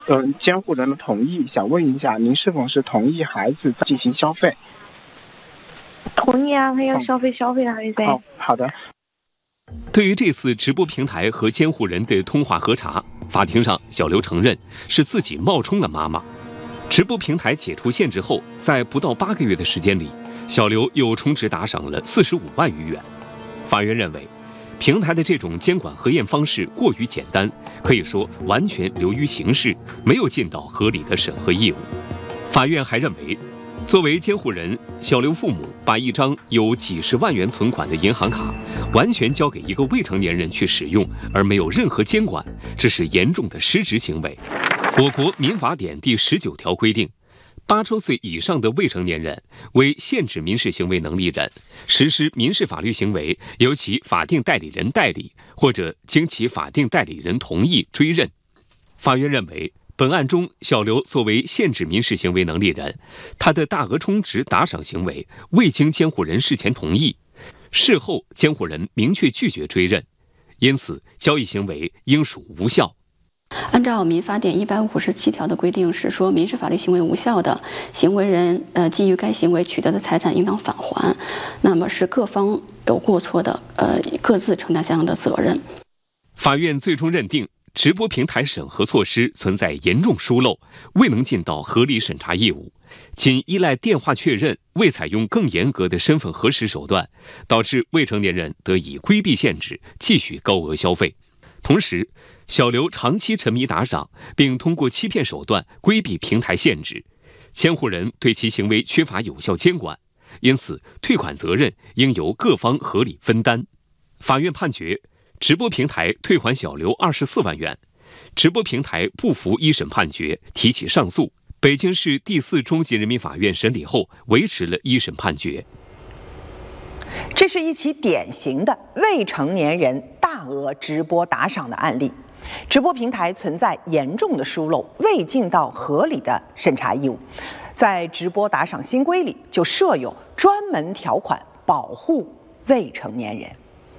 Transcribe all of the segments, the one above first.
监护人的同意，想问一下，您是否是同意孩子进行消费？ 同意啊，他要消费了还是呗？ 好的。 对于这次直播平台和监护人的通话核查，法庭上小刘承认是自己冒充了妈妈。直播平台解除限制后，在不到8个月的时间里，小刘又充值打赏了45万余元。法院认为，平台的这种监管核验方式过于简单，可以说完全流于形式，没有尽到合理的审核义务。法院还认为，作为监护人，小刘父母把一张有几十万元存款的银行卡完全交给一个未成年人去使用，而没有任何监管，这是严重的失职行为。我国民法典第19条规定，8周岁以上的未成年人为限制民事行为能力人，实施民事法律行为由其法定代理人代理，或者经其法定代理人同意追认。法院认为，本案中小刘作为限制民事行为能力人，他的大额充值打赏行为未经监护人事前同意，事后监护人明确拒绝追认，因此交易行为应属无效。 按照民法典157条的规定是说，民事法律行为无效的行为人，基于该行为取得的财产应当返还，那么是各方有过错的，各自承担相应的责任。 法院最终认定，直播平台审核措施存在严重疏漏，未能尽到合理审查义务，仅依赖电话确认，未采用更严格的身份核实手段，导致未成年人得以规避限制，继续高额消费。同时，小刘长期沉迷打赏，并通过欺骗手段规避平台限制，监护人对其行为缺乏有效监管，因此退款责任应由各方合理分担。法院判决，直播平台退还小刘24万元。直播平台不服一审判决，提起上诉。北京市第4中级人民法院审理后，维持了一审判决。 这是一起典型的未成年人大额直播打赏的案例。直播平台存在严重的疏漏，未尽到合理的审查义务。在直播打赏新规里就设有专门条款保护未成年人。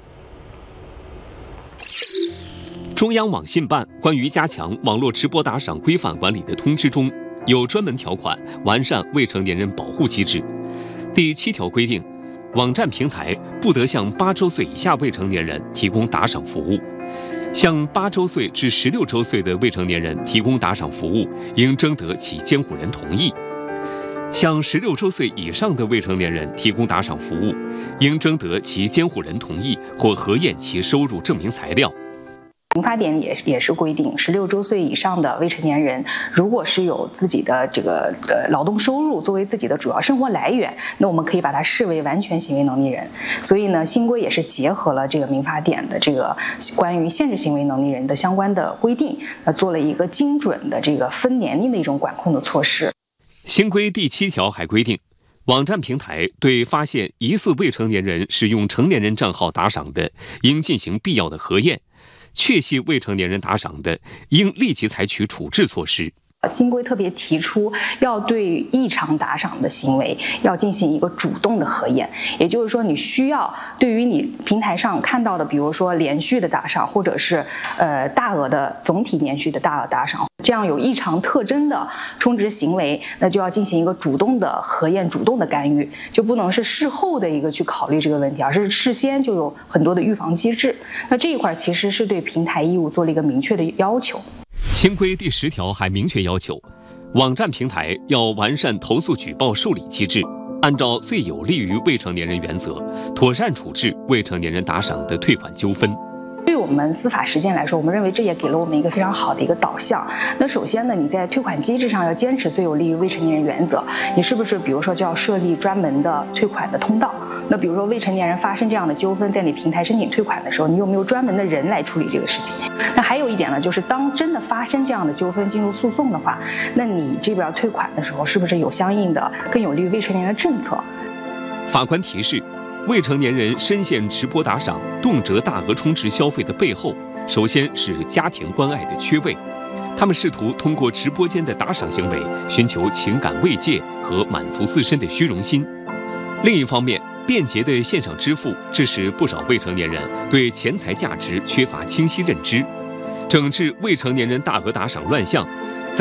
中央网信办关于加强网络直播打赏规范管理的通知中有专门条款完善未成年人保护机制。第7条规定，网站平台不得向8周岁以下未成年人提供打赏服务。向8周岁至16周岁的未成年人提供打赏服务，应征得其监护人同意；向16周岁以上的未成年人提供打赏服务，应征得其监护人同意或核验其收入证明材料。 民法典也是规定，16周岁以上的未成年人，如果是有自己的这个劳动收入作为自己的主要生活来源，那我们可以把它视为完全行为能力人。所以呢，新规也是结合了这个民法典的这个关于限制行为能力人的相关的规定，做了一个精准的这个分年龄的一种管控的措施。 新规第7条还规定，网站平台对发现疑似未成年人使用成年人账号打赏的，应进行必要的核验。确系未成年人打赏的，应立即采取处置措施。 新规特别提出，要对异常打赏的行为要进行一个主动的核验，也就是说，你需要对于你平台上看到的，比如说连续的打赏，或者是大额的总体连续的大额打赏，这样有异常特征的充值行为，那就要进行一个主动的核验、主动的干预，就不能是事后的一个去考虑这个问题，而是事先就有很多的预防机制。那这一块其实是对平台义务做了一个明确的要求。 新规第10条还明确要求，网站平台要完善投诉举报受理机制，按照最有利于未成年人原则，妥善处置未成年人打赏的退款纠纷。 对我们司法实践来说，我们认为这也给了我们一个非常好的一个导向。那首先呢，你在退款机制上要坚持最有利于未成年人原则，你是不是比如说就要设立专门的退款的通道？那比如说未成年人发生这样的纠纷，在你平台申请退款的时候，你有没有专门的人来处理这个事情？那还有一点呢，就是当真的发生这样的纠纷进入诉讼的话，那你这边退款的时候，是不是有相应的更有利于未成年人的政策？ 法官提示，未成年人深陷直播打赏、动辄大额充值消费的背后，首先是家庭关爱的缺位。他们试图通过直播间的打赏行为，寻求情感慰藉和满足自身的虚荣心。另一方面，便捷的线上支付致使不少未成年人对钱财价值缺乏清晰认知。整治未成年人大额打赏乱象，